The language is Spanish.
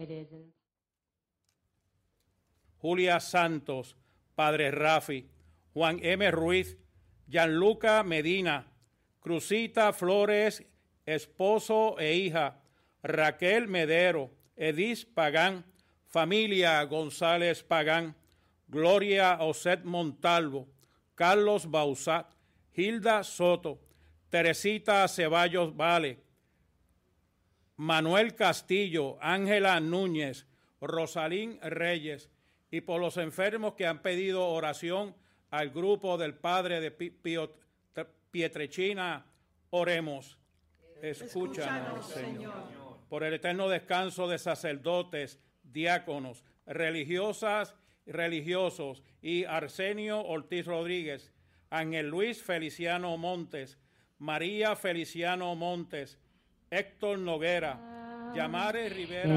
it is in Julia Santos, Padre Rafi, Juan M. Ruiz, Gianluca Medina, Cruzita Flores, esposo e hija, Raquel Medero, Edith Pagán, familia González Pagán, Gloria Oset Montalvo, Carlos Bausat, Hilda Soto, Teresita Ceballos Vale, Manuel Castillo, Ángela Núñez, Rosalín Reyes, y por los enfermos que han pedido oración al grupo del Padre de Pietrelcina, oremos. Escúchanos, Señor. Por el eterno descanso de sacerdotes, diáconos, religiosas, religiosos, y Arsenio Ortiz Rodríguez, Ángel Luis Feliciano Montes, María Feliciano Montes, Héctor Noguera, Yamare Rivera.